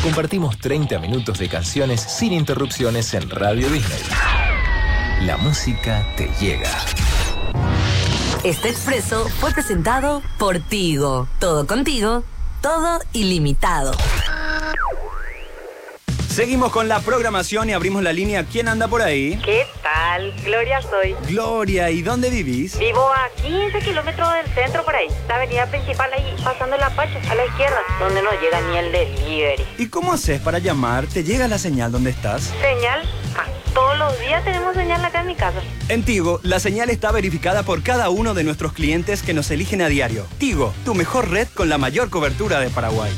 compartimos 30 minutos de canciones sin interrupciones en Radio Disney. La música te llega. Este expreso fue presentado por Tigo. Todo contigo, todo ilimitado. Seguimos con la programación y abrimos la línea. ¿Quién anda por ahí? ¿Qué tal? Gloria soy. Gloria, ¿y dónde vivís? Vivo a 15 kilómetros del centro por ahí. La avenida principal ahí, pasando la Pacho, a la izquierda, donde no llega ni el delivery. ¿Y cómo haces para llamar? ¿Te llega la señal donde estás? ¿Señal? Todos los días tenemos señal acá en mi casa. En Tigo, la señal está verificada por cada uno de nuestros clientes que nos eligen a diario. Tigo, tu mejor red con la mayor cobertura de Paraguay.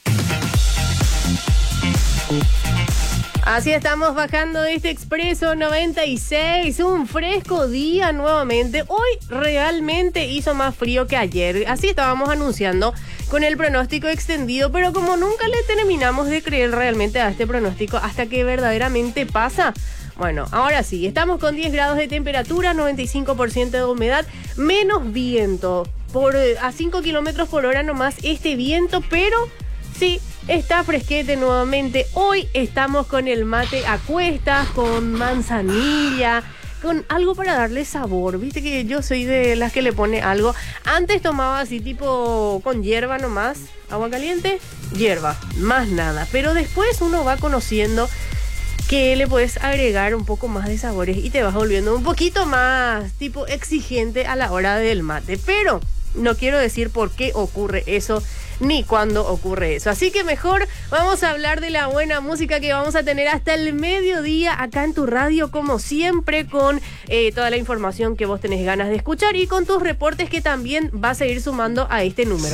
Así estamos bajando este Expreso 96, un fresco día nuevamente. Hoy realmente hizo más frío que ayer, así estábamos anunciando con el pronóstico extendido, pero como nunca le terminamos de creer realmente a este pronóstico hasta que verdaderamente pasa. Bueno, ahora sí, estamos con 10 grados de temperatura, 95% de humedad, menos viento, a 5 kilómetros por hora nomás este viento, pero sí, está fresquete nuevamente. Hoy estamos con el mate a cuestas, con manzanilla, con algo para darle sabor. Viste que yo soy de las que le pone algo. Antes tomaba así tipo con hierba nomás, agua caliente, hierba, más nada. Pero después uno va conociendo que le puedes agregar un poco más de sabores y te vas volviendo un poquito más tipo exigente a la hora del mate. Pero no quiero decir por qué ocurre eso ni cuándo ocurre eso. Así que mejor vamos a hablar de la buena música que vamos a tener hasta el mediodía acá en tu radio, como siempre, con toda la información que vos tenés ganas de escuchar y con tus reportes que también vas a ir sumando a este número.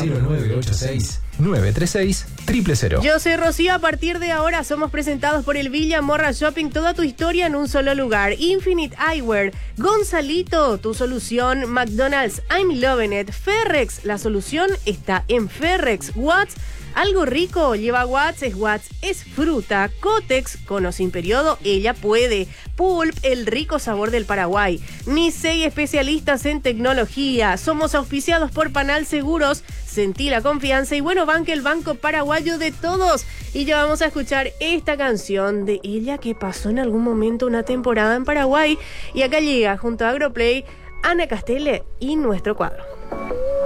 0986-936-000. Yo soy Rocío. A partir de ahora somos presentados por el Villa Morra Shopping. Toda tu historia en un solo lugar. Infinite Eyewear, Gonzalito, tu solución. McDonald's, I'm Loving It. Ferrex, la solución está en Ferrex. Watts, algo rico lleva Watts, es fruta. Cotex, con o sin periodo, ella puede. Pulp, el rico sabor del Paraguay. Nisei, especialistas en tecnología. Somos auspiciados por Panal Seguros. Sentí la confianza y bueno, banque, el banco paraguayo de todos. Y ya vamos a escuchar esta canción de ella que pasó en algún momento una temporada en Paraguay. Y acá llega junto a Agroplay, Ana Castelle y nuestro cuadro.